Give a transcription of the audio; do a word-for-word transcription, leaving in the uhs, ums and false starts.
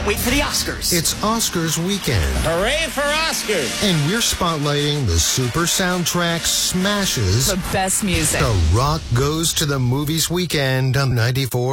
can't wait for the Oscars. It's Oscars weekend. Hooray for Oscars! And we're spotlighting the super soundtrack smashes. The best music. The Rock Goes to the Movies weekend on ninety-four.